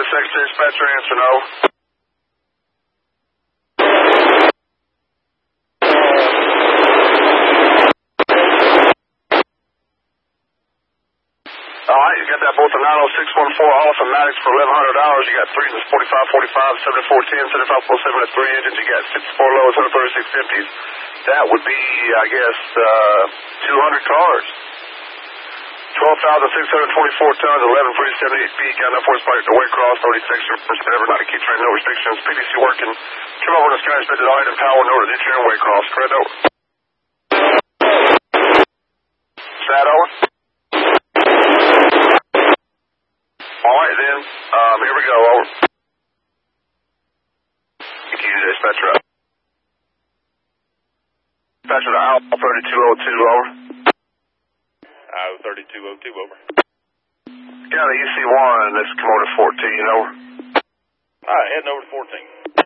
Secretary Dispatcher, answer no. Alright, you got that both the 90614 off and Maddox for $1,100. You got 3 engines, 4545, 7410, 7547 at 3 engines. You got 64 lows, 13650s. That would be, I guess, 200 cars. 12,624 tons, 11,378 feet. Got enough horsepower to Waycross, 30 fixture, every night to keep train, no restrictions. PDC working. Come over to Sky Spit at item power, no to Detroit and Waycross. Correct, over. Sad, over. Alright then, here we go, over. TJ Dispatcher up. Dispatcher to Alpha 3202, over. Alpha 3202, over. Got a EC1, this is Commodore 14, over. Alright, heading over to 14.